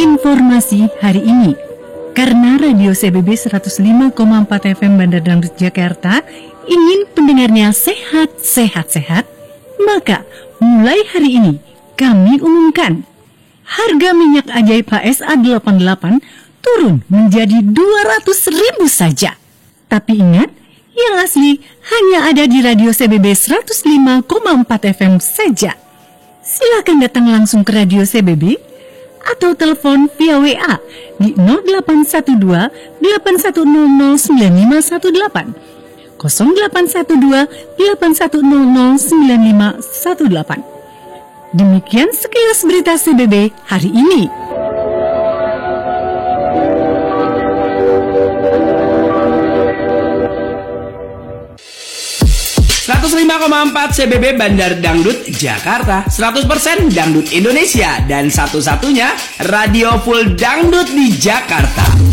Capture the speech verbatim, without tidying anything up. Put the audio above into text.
Informasi hari ini. Karena Radio C B B seratus lima koma empat F M Bandar Dangdut Jakarta ingin pendengarnya sehat-sehat-sehat, maka mulai hari ini kami umumkan harga minyak ajaib H S A delapan puluh delapan turun menjadi dua ratus ribu saja. Tapi ingat, yang asli hanya ada di Radio C B B seratus lima koma empat F M saja. Silakan datang langsung ke Radio C B B atau telepon via W A di nol delapan satu dua delapan satu nol nol sembilan lima satu delapan, nol delapan satu dua delapan satu nol nol sembilan lima satu delapan. Demikian sekilas berita C B B hari ini. seratus lima koma empat C B B Bandar Dangdut Jakarta, seratus persen dangdut Indonesia dan satu-satunya radio full dangdut di Jakarta.